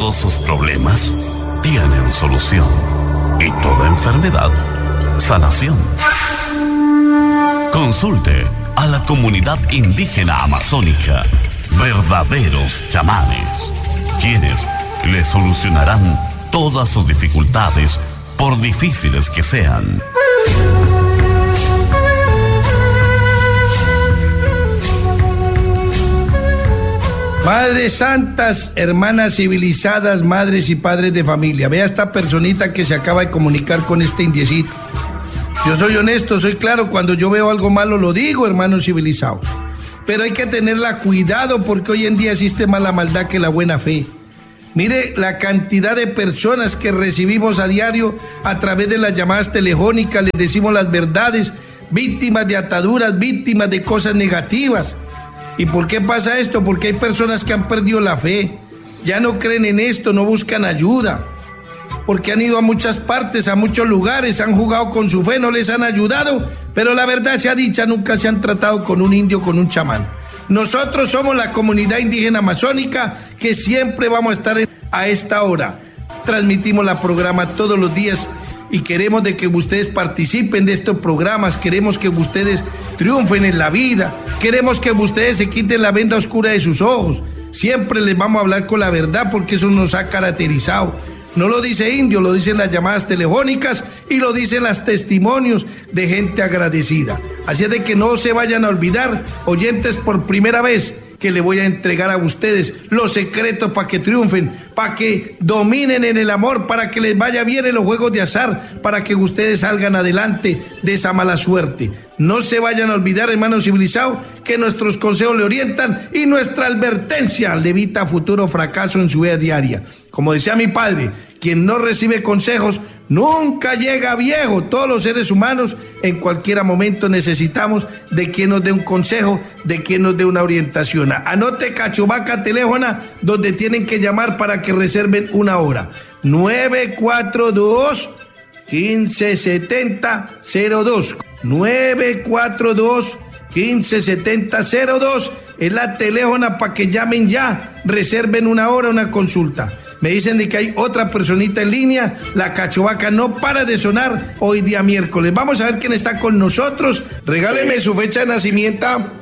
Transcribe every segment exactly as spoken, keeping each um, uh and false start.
Todos sus problemas tienen solución. Y toda enfermedad, sanación. Consulte a la comunidad indígena amazónica, verdaderos chamanes, quienes le solucionarán todas sus dificultades, por difíciles que sean. Madres santas, hermanas civilizadas, madres y padres de familia. Vea esta personita que se acaba de comunicar con este indiecito. Yo soy honesto, soy claro, cuando yo veo algo malo lo digo, hermanos civilizados. Pero hay que tenerla cuidado porque hoy en día existe más la maldad que la buena fe. Mire la cantidad de personas que recibimos a diario a través de las llamadas telefónicas, les decimos las verdades, víctimas de ataduras, víctimas de cosas negativas. ¿Y por qué pasa esto? Porque hay personas que han perdido la fe, ya no creen en esto, no buscan ayuda, porque han ido a muchas partes, a muchos lugares, han jugado con su fe, no les han ayudado, pero la verdad sea dicha, nunca se han tratado con un indio, con un chamán. Nosotros somos la comunidad indígena amazónica que siempre vamos a estar a esta hora. Transmitimos la programa todos los días y queremos de que ustedes participen de estos programas, queremos que ustedes triunfen en la vida, queremos que ustedes se quiten la venda oscura de sus ojos. Siempre les vamos a hablar con la verdad porque eso nos ha caracterizado. No lo dice Indio, lo dicen las llamadas telefónicas y lo dicen los testimonios de gente agradecida. Así es de que no se vayan a olvidar, oyentes, por primera vez que le voy a entregar a ustedes los secretos para que triunfen, para que dominen en el amor, para que les vaya bien en los juegos de azar, para que ustedes salgan adelante de esa mala suerte. No se vayan a olvidar, hermanos civilizados, que nuestros consejos le orientan y nuestra advertencia le evita futuro fracaso en su vida diaria. Como decía mi padre, quien no recibe consejos nunca llega viejo. Todos los seres humanos en cualquier momento necesitamos de quien nos dé un consejo, de quien nos dé una orientación. Anote Cachovaca teléfono donde tienen que llamar para que reserven una hora. nueve cuatro dos, uno cinco siete cero cero dos. nueve cuatro dos, uno cinco siete cero cero dos es la teléfono para que llamen ya, reserven una hora, una consulta. Me dicen de que hay otra personita en línea. La Cachovaca no para de sonar hoy día miércoles. Vamos a ver quién está con nosotros. Regáleme su fecha de nacimiento.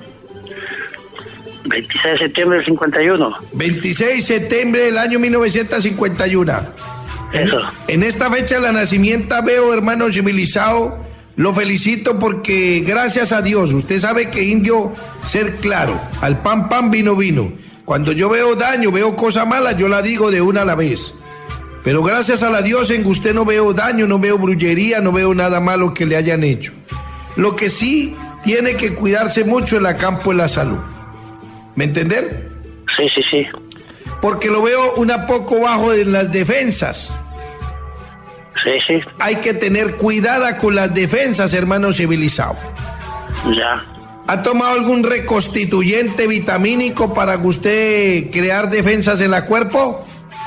veintiséis de septiembre del cincuenta y uno. veintiséis de septiembre del año mil novecientos cincuenta y uno. Eso. En, en esta fecha de la nacimiento veo, hermano civilizado, lo felicito porque gracias a Dios, usted sabe que indio, ser claro, al pan pan, vino vino. Cuando yo veo daño, veo cosa mala, yo la digo de una a la vez. Pero gracias a la Dios en usted no veo daño, no veo brujería, no veo nada malo que le hayan hecho. Lo que sí tiene que cuidarse mucho en la campo de la salud. ¿Me entender? Sí, sí, sí. Porque lo veo una poco bajo de las defensas. Sí, sí. Hay que tener cuidado con las defensas, hermano civilizado. Ya. ¿Ha tomado algún reconstituyente vitamínico para que usted crear defensas en el cuerpo?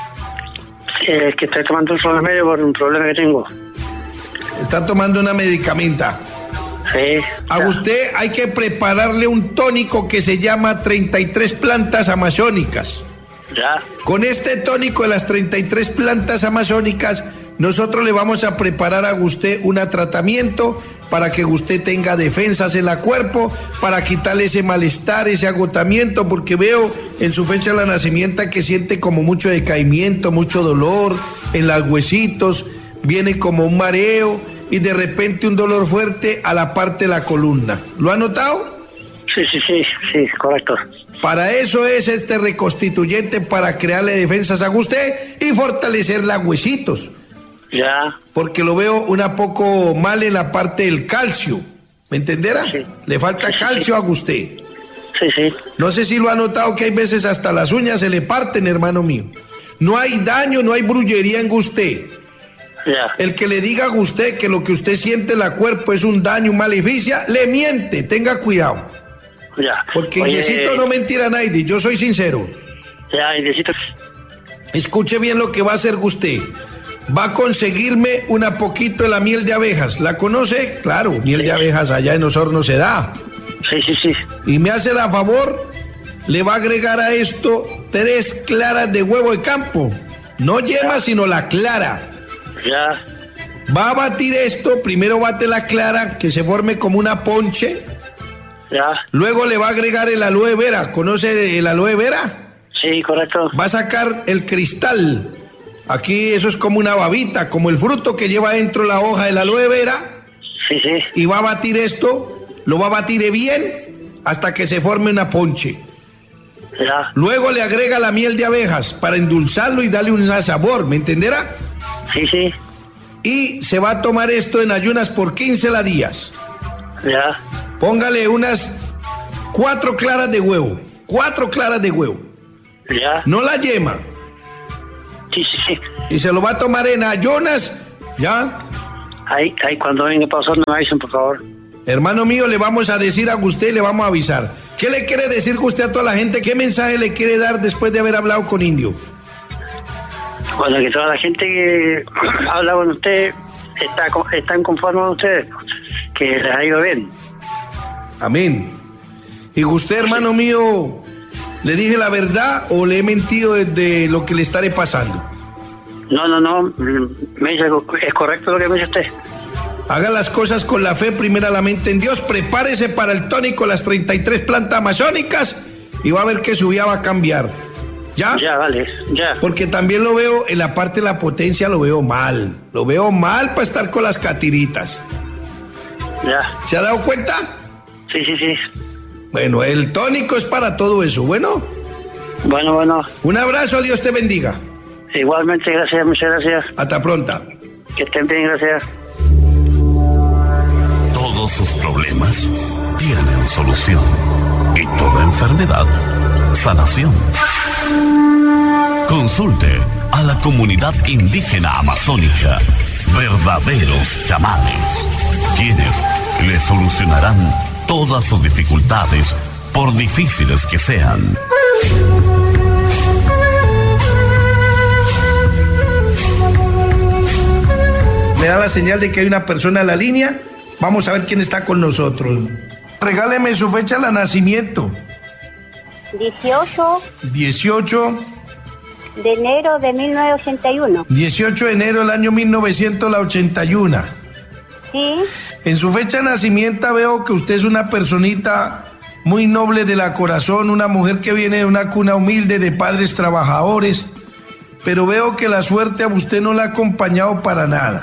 Eh, que estoy tomando un remedio por un problema que tengo. Está tomando una medicamenta. Sí. A ya. usted hay que prepararle un tónico que se llama treinta y tres plantas amazónicas. Ya. Con este tónico de las treinta y tres plantas amazónicas, nosotros le vamos a preparar a usted un tratamiento para que usted tenga defensas en el cuerpo, para quitarle ese malestar, ese agotamiento, porque veo en su fecha de nacimiento que siente como mucho decaimiento, mucho dolor en los huesitos, viene como un mareo y de repente un dolor fuerte a la parte de la columna. ¿Lo ha notado? Sí, sí, sí, sí, correcto. Para eso es este reconstituyente, para crearle defensas a usted y fortalecer los huesitos. Ya. Porque lo veo una poco mal en la parte del calcio. ¿Me entenderá? Sí. Le falta Sí, sí, calcio sí. a usted. Sí, sí. No sé si lo ha notado que hay veces hasta las uñas se le parten, hermano mío. No hay daño, no hay brujería en usted. Ya. El que le diga a usted que lo que usted siente en la cuerpo es un daño, un maleficia, le miente, tenga cuidado. Ya. Porque Oye, Indiecito no mentira a nadie, yo soy sincero. Ya, Indiecito. Escuche bien lo que va a hacer usted. Va a conseguirme una poquito de la miel de abejas. ¿La conoce? Claro, miel de abejas allá en Osorno se da. Sí, sí, sí. Y me hace la favor, le va a agregar a esto tres claras de huevo de campo. No yema, sino la clara. Ya. Va a batir esto, primero bate la clara, que se forme como una ponche. Ya. Luego le va a agregar el aloe vera. ¿Conoce el aloe vera? Sí, correcto. Va a sacar el cristal. Aquí eso es como una babita, como el fruto que lleva dentro la hoja del aloe vera. Sí, sí. Y va a batir esto, lo va a batir bien hasta que se forme una ponche. Ya. Luego le agrega la miel de abejas para endulzarlo y darle un sabor, ¿me entenderá? Sí, sí. Y se va a tomar esto en ayunas por quince días. Ya. Póngale unas cuatro claras de huevo, cuatro claras de huevo. Ya. No la yema. Sí, sí, sí. Y se lo va a tomar en ayunas, ¿ya? Ahí, ahí, cuando venga para Osorno me avisen, por favor. Hermano mío, le vamos a decir a usted, le vamos a avisar. ¿Qué le quiere decir usted a toda la gente? ¿Qué mensaje le quiere dar después de haber hablado con Indio? Bueno, que toda la gente que habla con usted está, están conformes con ustedes, que les ha ido bien. Amén. ¿Y usted, hermano mío, le dije la verdad o le he mentido de lo que le estaré pasando? No, no, no, me dice, es correcto lo que me dice usted. Haga las cosas con la fe primeramente en Dios, prepárese para el tónico, las treinta y tres plantas amazónicas y va a ver que su vida va a cambiar. ¿Ya? Ya, vale, ya. Porque también lo veo, en la parte de la potencia lo veo mal, lo veo mal para estar con las catiritas. Ya. ¿Se ha dado cuenta? Sí, sí, sí. Bueno, el tónico es para todo eso, ¿bueno? Bueno, bueno. Un abrazo, Dios te bendiga. Igualmente, gracias, muchas gracias. Hasta pronto. Que estén bien, gracias. Todos sus problemas tienen solución. Y toda enfermedad, sanación. Consulte a la comunidad indígena amazónica, verdaderos chamanes, quienes le solucionarán todas sus dificultades, por difíciles que sean. Me da la señal de que hay una persona en la línea. Vamos a ver quién está con nosotros. Regáleme su fecha de nacimiento. dieciocho dieciocho de enero de mil novecientos ochenta y uno. dieciocho de enero del año mil novecientos ochenta y uno. Sí. En su fecha de nacimiento veo que usted es una personita muy noble de la corazón, una mujer que viene de una cuna humilde de padres trabajadores, pero veo que la suerte a usted no la ha acompañado para nada.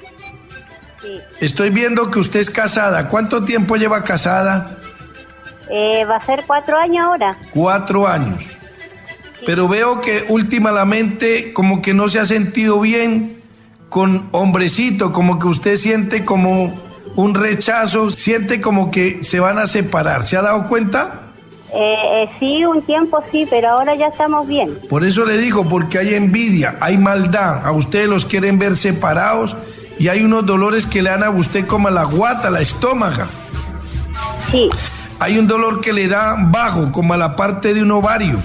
Sí. Estoy viendo que usted es casada. ¿Cuánto tiempo lleva casada? Eh, va a ser cuatro años ahora. Cuatro años. Sí. Pero veo que últimamente como que no se ha sentido bien con hombrecito, como que usted siente como un rechazo, siente como que se van a separar. ¿Se ha dado cuenta? Eh, eh, sí, un tiempo sí, pero ahora ya estamos bien. Por eso le digo, porque hay envidia, hay maldad. A ustedes los quieren ver separados y hay unos dolores que le dan a usted como a la guata, la estómago. Sí. Hay un dolor que le da bajo, como a la parte de un ovario.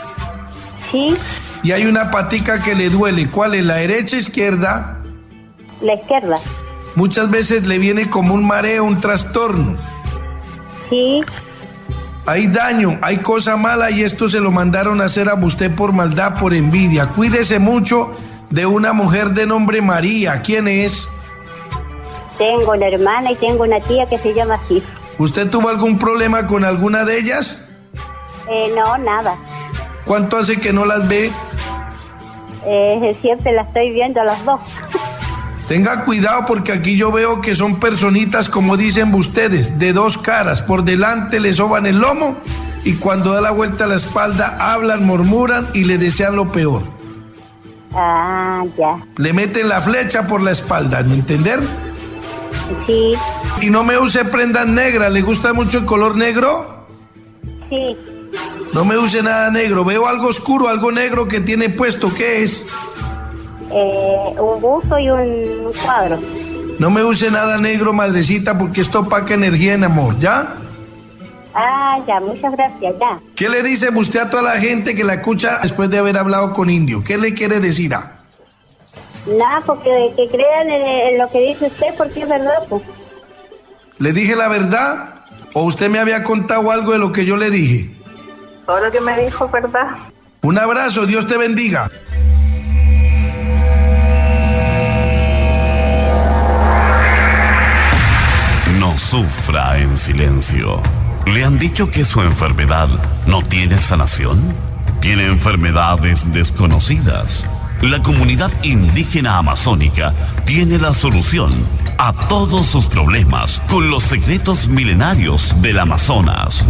Sí. Y hay una patica que le duele. ¿Cuál es? ¿La derecha o izquierda? La izquierda. Muchas veces le viene como un mareo, un trastorno. Sí. Hay daño, hay cosa mala y esto se lo mandaron a hacer a usted por maldad, por envidia. Cuídese mucho de una mujer de nombre María. ¿Quién es? Tengo una hermana y tengo una tía que se llama así. ¿Usted tuvo algún problema con alguna de ellas? Eh, no, nada. ¿Cuánto hace que no las ve? Eh, siempre la estoy viendo a las dos. Tenga cuidado porque aquí yo veo que son personitas, como dicen ustedes, de dos caras. Por delante le soban el lomo y cuando da la vuelta a la espalda hablan, murmuran y le desean lo peor. Ah, ya. Le meten la flecha por la espalda, ¿me entender? Sí. Y no me use prendas negras, ¿le gusta mucho el color negro? Sí. No me use nada negro, veo algo oscuro, algo negro que tiene puesto, ¿qué es? Eh, un buzo y un cuadro. No me use nada negro, madrecita, porque esto opaca energía en amor, ¿ya? Ah, ya, muchas gracias, ya. ¿Qué le dice usted a toda la gente que la escucha después de haber hablado con Indio? ¿Qué le quiere decir? Ah? Nada, porque que crean en, en lo que dice usted, porque es verdad, pues. ¿Le dije la verdad o usted me había contado algo de lo que yo le dije? Todo lo que me dijo, ¿verdad? Un abrazo, Dios te bendiga. No sufra en silencio. ¿Le han dicho que su enfermedad no tiene sanación? Tiene enfermedades desconocidas. La comunidad indígena amazónica tiene la solución a todos sus problemas con los secretos milenarios del Amazonas.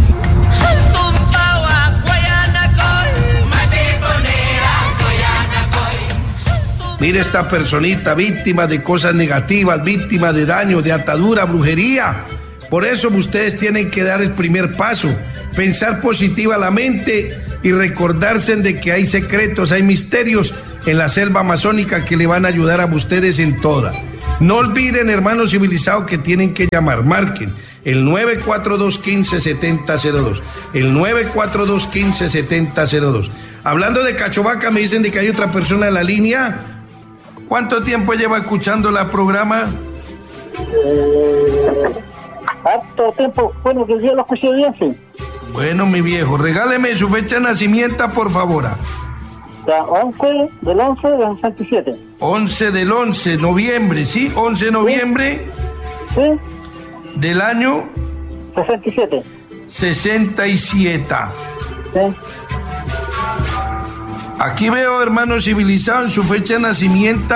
Mire esta personita, víctima de cosas negativas, víctima de daño, de atadura, brujería. Por eso ustedes tienen que dar el primer paso, pensar positiva la mente y recordarse de que hay secretos, hay misterios en la selva amazónica que le van a ayudar a ustedes en toda. No olviden, hermanos civilizados, que tienen que llamar. Marquen el nueve cuatro dos, uno cinco, siete cero cero dos. El nueve cuatro dos, uno cinco, siete cero cero dos. Hablando de Cachovaca, me dicen de que hay otra persona en la línea. ¿Cuánto tiempo lleva escuchando la programa? Eh, harto tiempo. Bueno, que yo lo escuché bien, sí. Bueno, mi viejo, regáleme su fecha de nacimiento, por favor. Ya, once del once del sesenta y siete. once del once, noviembre, ¿sí? once de noviembre. Sí. Del año sesenta y siete. sesenta y siete. Sí. Aquí veo, hermano civilizado, en su fecha de nacimiento,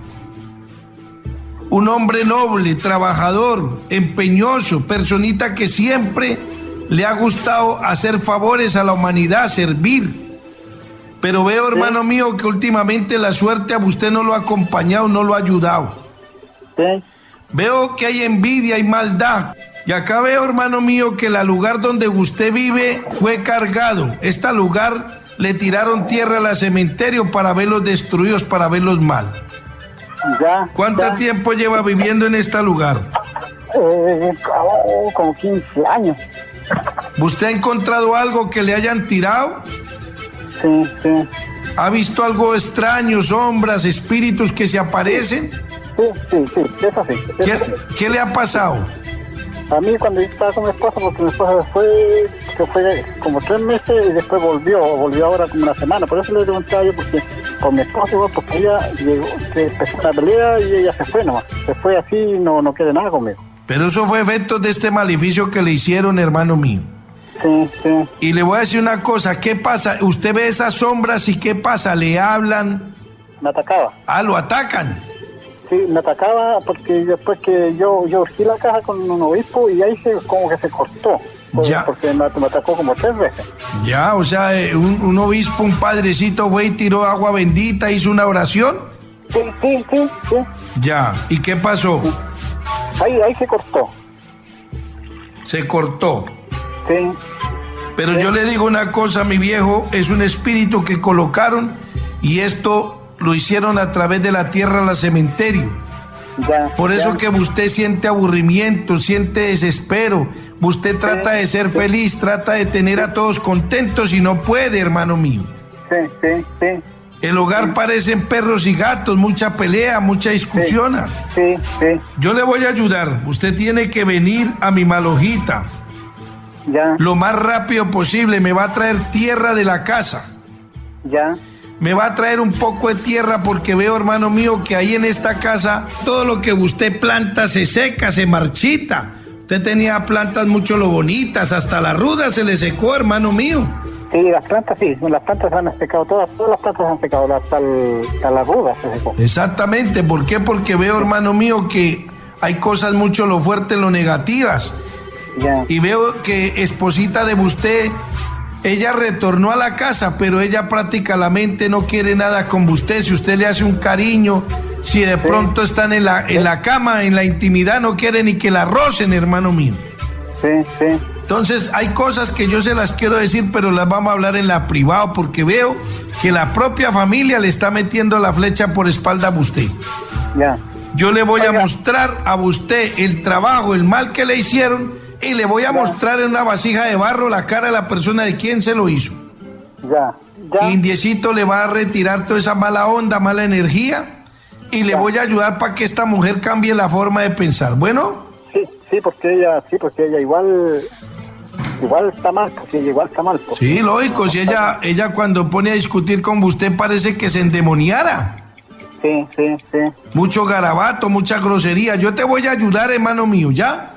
un hombre noble, trabajador, empeñoso, personita que siempre le ha gustado hacer favores a la humanidad, servir. Pero veo, hermano sí. mío, que últimamente la suerte a usted no lo ha acompañado, no lo ha ayudado. Sí. Veo que hay envidia, hay maldad. Y acá veo, hermano mío, que el lugar donde usted vive fue cargado. Este lugar le tiraron tierra al cementerio para verlos destruidos, para verlos mal. Ya. ¿Cuánto ya. tiempo lleva viviendo en este lugar? Eh, oh, como quince años. ¿Usted ha encontrado algo que le hayan tirado? Sí, sí. ¿Ha visto algo extraño, sombras, espíritus que se aparecen? Sí, sí, sí, eso sí. Eso ¿Qué, sí. ¿Qué le ha pasado? A mí cuando yo estaba con mi esposa, porque mi esposa fue, que fue como tres meses y después volvió, volvió ahora como una semana. Por eso le preguntaba yo, porque con mi esposa, porque ella llegó, que empezó una pelea y ella se fue nomás. Se fue así y no, no quiere nada conmigo. Pero eso fue efecto de este maleficio que le hicieron, hermano mío. Sí, sí. Y le voy a decir una cosa, ¿qué pasa? Usted ve esas sombras y ¿qué pasa? ¿Le hablan? Me atacaba. Ah, ¿lo atacan? Sí, me atacaba porque después que yo yo urgí la caja con un obispo y ahí se como que se cortó. Por, Ya. Porque me, me atacó como tres veces. Ya, o sea, eh, un, un obispo, un padrecito fue y tiró agua bendita, hizo una oración. Sí, sí, sí, sí. Ya, ¿y qué pasó? Ahí, ahí se cortó. Se cortó. Sí. Pero Sí. yo le digo una cosa, mi viejo, es un espíritu que colocaron y esto lo hicieron a través de la tierra al cementerio. Ya. Por eso ya. que usted siente aburrimiento, siente desespero, usted trata de ser feliz, trata de tener a todos contentos y no puede, hermano mío. Sí, sí, sí. El hogar parecen perros y gatos, mucha pelea, mucha discusión. Sí, sí. Yo le voy a ayudar, usted tiene que venir a mi malojita Ya, lo más rápido posible, me va a traer tierra de la casa. ya. Me va a traer un poco de tierra porque veo, hermano mío, que ahí en esta casa todo lo que usted planta se seca, se marchita. Usted tenía plantas mucho lo bonitas, hasta la ruda se le secó, hermano mío. Sí, las plantas sí, las plantas se han secado todas, todas las plantas se han secado, hasta, el, hasta la ruda se secó. Exactamente, ¿por qué? Porque veo, hermano mío, que hay cosas mucho lo fuertes, lo negativas. Ya. Y veo que esposita de usted, ella retornó a la casa, pero ella prácticamente no quiere nada con usted. Si usted le hace un cariño, si de pronto están en la, en la cama, en la intimidad, no quiere ni que la rocen, hermano mío. Sí, sí. Entonces hay cosas que yo se las quiero decir, pero las vamos a hablar en la privada, porque veo que la propia familia le está metiendo la flecha por espalda a usted. Ya. Yo le voy Oiga. a mostrar a usted el trabajo, el mal que le hicieron, y le voy a mostrar en una vasija de barro la cara de la persona de quien se lo hizo. Ya. Ya. Indiecito le va a retirar toda esa mala onda, mala energía, y le Ya. voy a ayudar para que esta mujer cambie la forma de pensar. Bueno, Sí, sí, porque ella, sí, porque ella igual, igual está mal, porque ella igual está mal. Pues. sí, lógico, si ella, ella cuando pone a discutir con usted parece que se endemoniara. Sí, sí, sí. Mucho garabato, mucha grosería. Yo te voy a ayudar, hermano mío, ¿ya?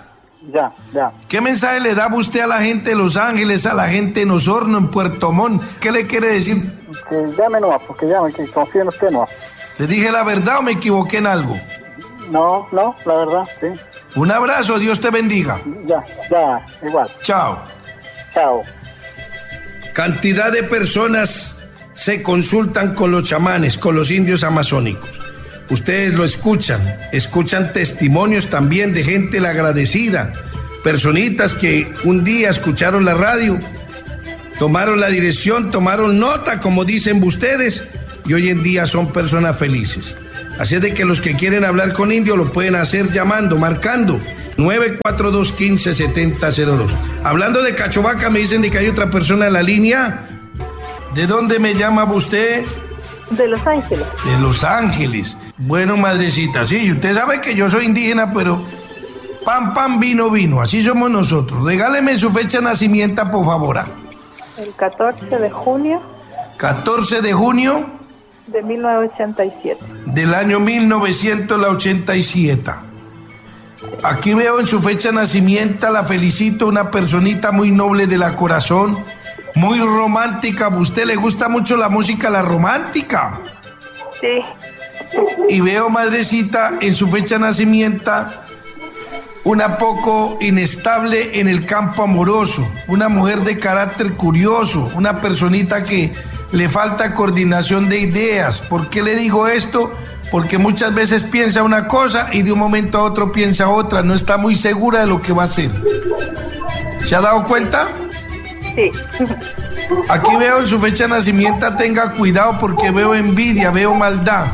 Ya, ya. ¿Qué mensaje le da usted a la gente de Los Ángeles, a la gente en Osorno, en Puerto Montt? ¿Qué le quiere decir? Que llame nomás, porque llame, que confíe en usted nomás. ¿Le dije la verdad o me equivoqué en algo? No, no, la verdad, sí. Un abrazo, Dios te bendiga. Ya, ya, igual. Chao. Chao. Cantidad de personas se consultan con los chamanes, con los indios amazónicos. Ustedes lo escuchan, escuchan testimonios también de gente la agradecida, personitas que un día escucharon la radio, tomaron la dirección, tomaron nota, como dicen ustedes, y hoy en día son personas felices. Así es de que los que quieren hablar con indios lo pueden hacer llamando, marcando nueve cuatro dos, uno cinco, siete cero cero dos. Hablando de Cachovaca, me dicen de que hay otra persona en la línea. ¿De dónde me llama usted? De Los Ángeles. De Los Ángeles. Bueno, madrecita, sí, usted sabe que yo soy indígena, pero pan, pan, vino, vino. Así somos nosotros. Regáleme su fecha de nacimiento, por favor. El catorce de junio. catorce de junio. De mil novecientos ochenta y siete. Del año mil novecientos ochenta y siete. Aquí veo en su fecha de nacimiento, la felicito, una personita muy noble de la corazón, muy romántica. ¿A usted le gusta mucho la música, la romántica? Sí. Y veo, madrecita, en su fecha de nacimiento, una poco inestable en el campo amoroso, una mujer de carácter curioso, una personita que le falta coordinación de ideas. ¿Por qué le digo esto? Porque muchas veces piensa una cosa y de un momento a otro piensa otra, no está muy segura de lo que va a hacer. ¿Se ha dado cuenta? Sí. Aquí veo en su fecha de nacimiento, tenga cuidado porque veo envidia, veo maldad.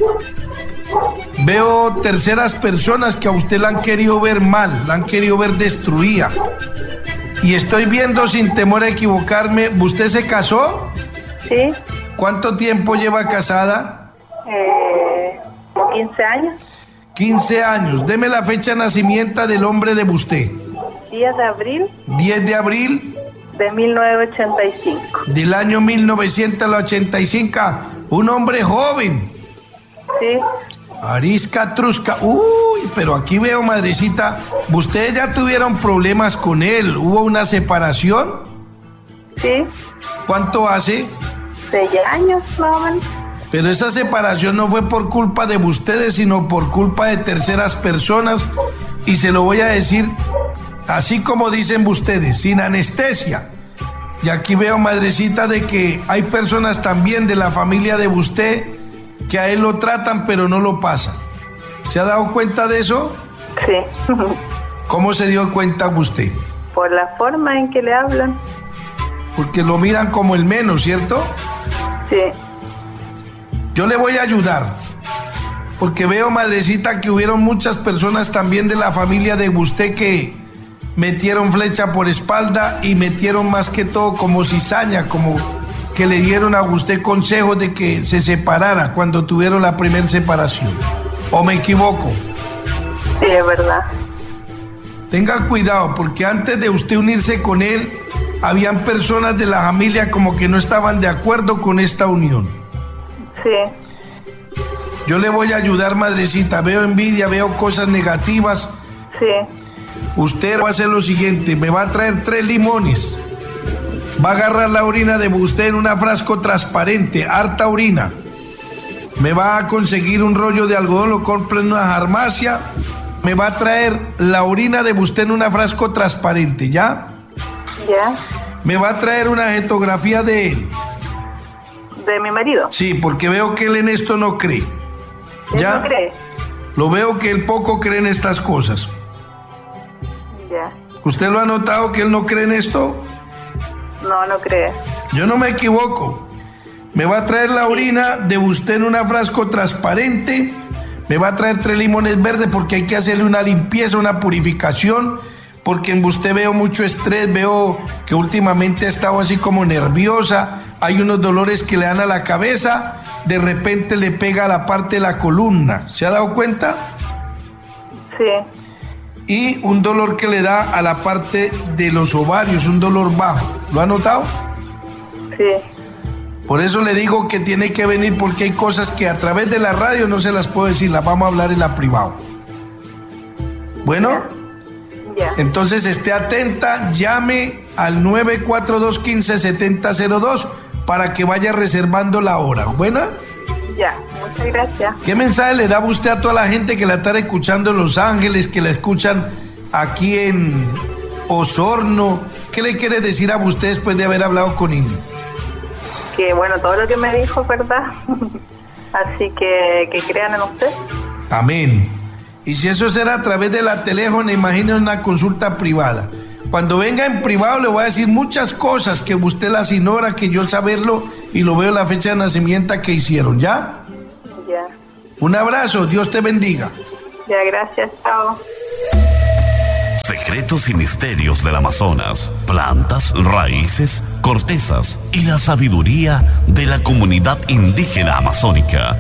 Veo terceras personas que a usted la han querido ver mal, la han querido ver destruida. Y estoy viendo, sin temor a equivocarme, ¿usted se casó? Sí. ¿Cuánto tiempo lleva casada? Eh, como quince años. quince años. Deme la fecha de nacimiento del hombre de usted. diez de abril. diez de abril. De mil novecientos ochenta y cinco. Del año mil novecientos ochenta y cinco. Un hombre joven. Sí. Arisca Trusca. Uy, pero aquí veo, madrecita, ustedes ya tuvieron problemas con él. ¿Hubo una separación? Sí. ¿Cuánto hace? Seis años, más o menos. Pero esa separación no fue por culpa de ustedes, sino por culpa de terceras personas. Y se lo voy a decir así como dicen ustedes, sin anestesia. Y aquí veo, madrecita, de que hay personas también de la familia de usted que a él lo tratan pero no lo pasan. ¿Se ha dado cuenta de eso? Sí. ¿Cómo se dio cuenta usted? Por la forma en que le hablan. Porque lo miran como el menos, ¿cierto? Sí. Yo le voy a ayudar, porque veo, madrecita, que hubieron muchas personas también de la familia de usted que metieron flecha por espalda y metieron más que todo como cizaña, como que le dieron a usted consejos de que se separara cuando tuvieron la primera separación. ¿O me equivoco? Sí, es verdad. Tenga cuidado, porque antes de usted unirse con él, habían personas de la familia como que no estaban de acuerdo con esta unión. Sí. Yo le voy a ayudar, madrecita. Veo envidia, veo cosas negativas. Sí. Usted va a hacer lo siguiente, me va a traer tres limones. Va a agarrar la orina de usted en un frasco transparente, harta orina. Me va a conseguir un rollo de algodón, lo compra en una farmacia. Me va a traer la orina de usted en un frasco transparente, ¿ya? Ya. Me va a traer una fotografía de él. ¿De mi marido? Sí, porque veo que él en esto no cree. ¿Él ¿Ya? no cree? Lo veo que él poco cree en estas cosas. Ya. ¿Usted lo ha notado que él no cree en esto? No, no cree. Yo no me equivoco. Me va a traer la orina de usted en un frasco transparente. Me va a traer tres limones verdes porque hay que hacerle una limpieza, una purificación. Porque en usted veo mucho estrés, veo que últimamente ha estado así como nerviosa. Hay unos dolores que le dan a la cabeza. De repente le pega a la parte de la columna. ¿Se ha dado cuenta? Sí. Y un dolor que le da a la parte de los ovarios, un dolor bajo. ¿Lo ha notado? Sí. Por eso le digo que tiene que venir, porque hay cosas que a través de la radio no se las puedo decir, las vamos a hablar en la privado. Bueno, Ya. Entonces esté atenta, llame al nueve cuatro dos, uno cinco, siete cero cero dos para que vaya reservando la hora. ¿Buena? Ya, muchas gracias. ¿Qué mensaje le da usted a toda la gente que la está escuchando en Los Ángeles, que la escuchan aquí en Osorno? ¿Qué le quiere decir a usted después de haber hablado con Indy? Que bueno, todo lo que me dijo es verdad. Así que que crean en usted. Amén. Y si eso será a través de la teléfono, imaginen una consulta privada. Cuando venga en privado le voy a decir muchas cosas que usted las ignora, que yo saberlo y lo veo la fecha de nacimiento que hicieron, ¿ya? Ya. Un abrazo, Dios te bendiga. Ya, gracias, chao. Secretos y misterios del Amazonas, plantas, raíces, cortezas y la sabiduría de la comunidad indígena amazónica.